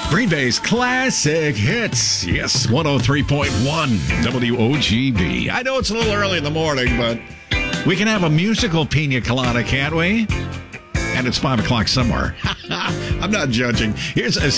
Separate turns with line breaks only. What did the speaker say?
Green Bay's classic hits. Yes, 103.1 WOGB. I know it's a little early in the morning, but we can have a musical pina colada, can't we? And it's 5 o'clock somewhere. I'm not judging. Here's a